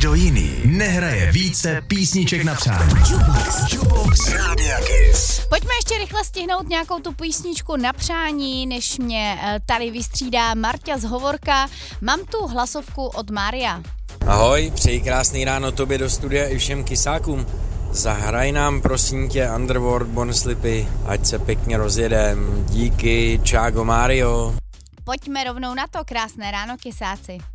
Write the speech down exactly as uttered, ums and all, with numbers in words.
Nikdo jiný nehraje více písniček na přání. Jukebox. Jukebox Rádia Kiss. Pojďme ještě rychle stihnout nějakou tu písničku na přání, než mě tady vystřídá Marta z Hovorka. Mám tu hlasovku od Mária. Ahoj, přeji krásný ráno tobě do studia i všem kysákům. Zahraj nám prosím tě Underworld Born Slippy, ať se pěkně rozjedem. Díky, čágo Mario. Pojďme rovnou na to, krásné ráno kysáci.